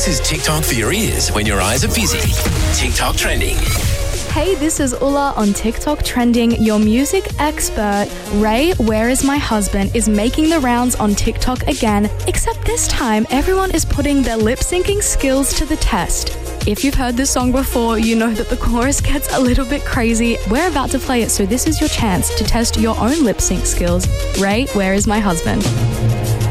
This is TikTok for your ears when your eyes are busy. TikTok trending. Hey, this is Ulla on TikTok Trending. Your music expert, Ray, Where Is My Husband, is making the rounds on TikTok again, except this time everyone is putting their lip-syncing skills to the test. If you've heard this song before, you know that the chorus gets a little bit crazy. We're about to play it, so this is your chance to test your own lip-sync skills. Ray, Where Is My Husband?